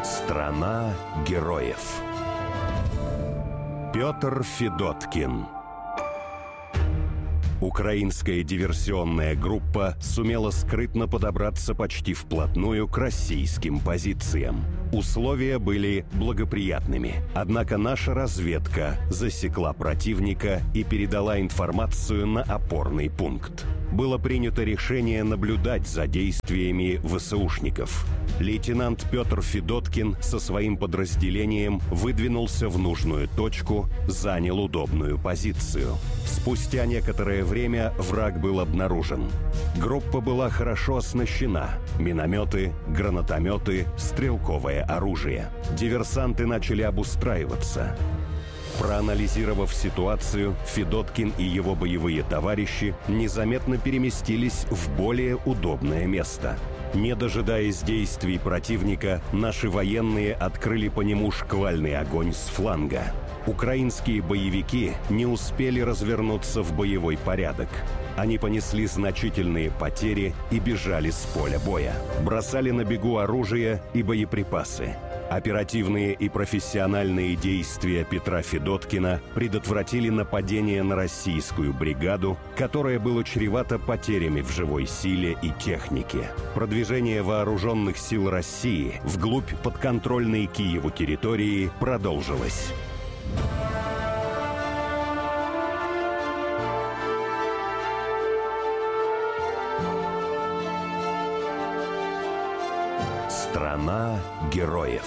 Страна героев. Петр Федоткин. Украинская диверсионная группа сумела скрытно подобраться почти вплотную к российским позициям. Условия были благоприятными. Однако наша разведка засекла противника и передала информацию на опорный пункт. Было принято решение наблюдать за действиями ВСУшников. Лейтенант Петр Федоткин со своим подразделением выдвинулся в нужную точку, занял удобную позицию. Спустя некоторое время враг был обнаружен. Группа была хорошо оснащена: минометы, гранатометы, стрелковое оружие. Диверсанты начали обустраиваться. Проанализировав ситуацию, Федоткин и его боевые товарищи незаметно переместились в более удобное место. Не дожидаясь действий противника, наши военные открыли по нему шквальный огонь с фланга. Украинские боевики не успели развернуться в боевой порядок. Они понесли значительные потери и бежали с поля боя. Бросали на бегу оружие и боеприпасы. Оперативные и профессиональные действия Петра Федоткина предотвратили нападение на российскую бригаду, которое было чревато потерями в живой силе и технике. Продвижение вооруженных сил России вглубь подконтрольной Киеву территории продолжилось. Страна героев.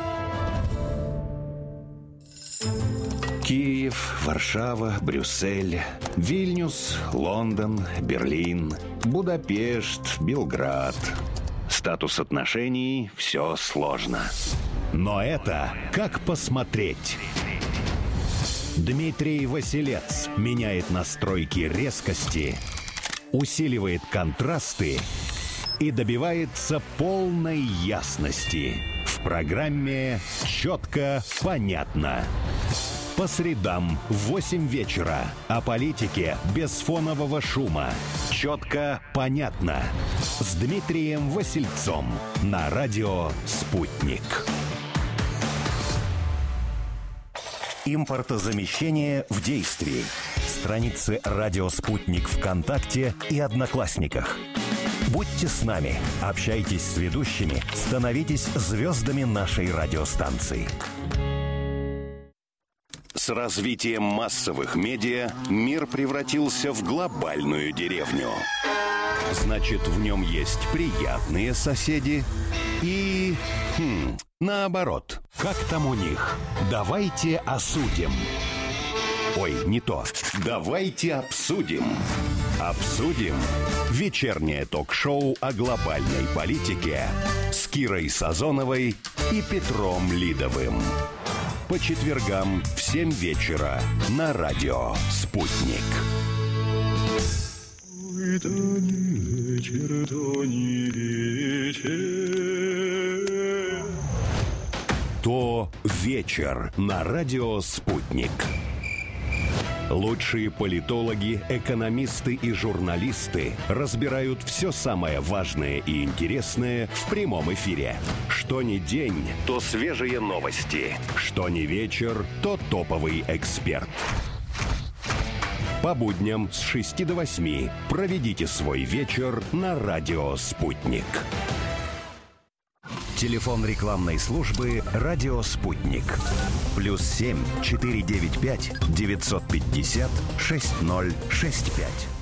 Киев, Варшава, Брюссель, Вильнюс, Лондон, Берлин, Будапешт, Белград. Статус отношений – все сложно. Но это как посмотреть. Дмитрий Василец меняет настройки резкости, усиливает контрасты и добивается полной ясности. В программе «Четко, понятно». По средам в 8 вечера. О политике без фонового шума. «Четко, понятно». С Дмитрием Васильцом на радио «Спутник». Импортозамещение в действии. Страницы «Радио Спутник» ВКонтакте и Одноклассниках. Будьте с нами, общайтесь с ведущими, становитесь звездами нашей радиостанции. С развитием массовых медиа мир превратился в глобальную деревню. Значит, в нем есть приятные соседи и... наоборот. Как там у них? Давайте осудим. Ой, не то. Давайте обсудим. Обсудим. Вечернее ток-шоу о глобальной политике с Кирой Сазоновой и Петром Лидовым. По четвергам в 7 вечера на радио «Спутник». Это не вечер, то не вечер. То вечер на радио «Спутник». Лучшие политологи, экономисты и журналисты разбирают все самое важное и интересное в прямом эфире. Что ни день, то свежие новости. Что ни вечер, то топовый эксперт. По будням с 6 до 8 проведите свой вечер на радио «Спутник». Телефон рекламной службы «Радио Спутник». +7 495 950 6065.